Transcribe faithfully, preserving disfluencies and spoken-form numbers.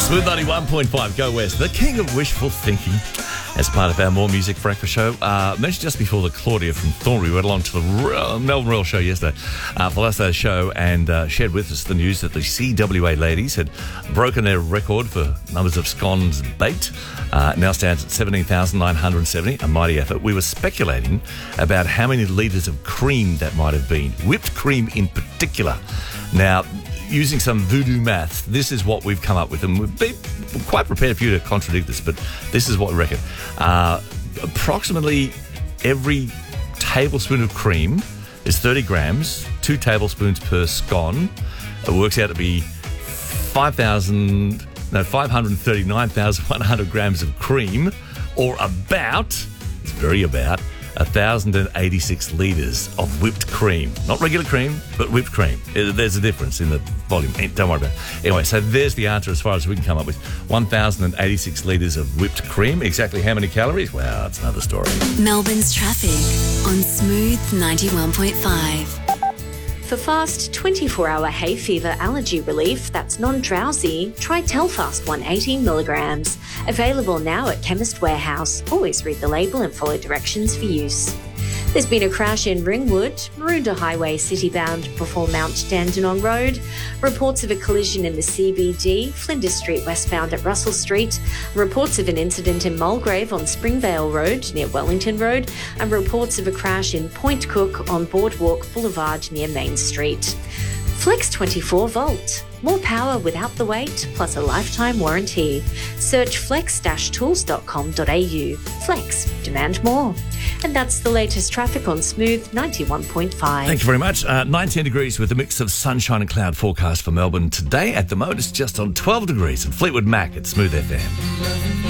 Smooth ninety-one point five, Go West, the king of wishful thinking. As part of our More Music Breakfast show, uh, mentioned just before that Claudia from Thornbury went along to the Royal, Melbourne Royal show yesterday, uh, for last day's show, and uh, shared with us the news that the C W A ladies had broken their record for numbers of scones baked. Uh, now stands at seventeen thousand nine hundred seventy, a mighty effort. We were speculating about how many litres of cream that might have been, whipped cream in particular. Now, using some voodoo maths, this is what we've come up with, and we've been quite prepared for you to contradict this, but this is what we reckon. Uh, approximately every tablespoon of cream is thirty grams, two tablespoons per scone. It works out to be five thousand, no, five hundred thirty-nine thousand one hundred grams of cream, or about, it's very about, one thousand eighty-six litres of whipped cream. Not regular cream, but whipped cream. There's a difference in the volume. Don't worry about it. Anyway, so there's the answer as far as we can come up with. one thousand eighty-six litres of whipped cream. Exactly how many calories? Well, that's another story. Melbourne's traffic on Smooth ninety-one point five. For fast twenty-four hour hay fever allergy relief that's non-drowsy, try Telfast one hundred eighty milligrams. Available now at Chemist Warehouse. Always read the label and follow directions for use. There's been a crash in Ringwood, Maroondah Highway city-bound before Mount Dandenong Road. Reports of a collision in the C B D, Flinders Street westbound at Russell Street. Reports of an incident in Mulgrave on Springvale Road near Wellington Road. And reports of a crash in Point Cook on Boardwalk Boulevard near Main Street. Flex twenty-four volt. More power without the wait, plus a lifetime warranty. Search flex dash tools dot com dot a u. Flex. Demand more. And that's the latest traffic on Smooth ninety-one point five. Thank you very much. Uh, nineteen degrees with a mix of sunshine and cloud forecast for Melbourne today. At the moment, it's just on twelve degrees at Fleetwood Mac at Smooth F M.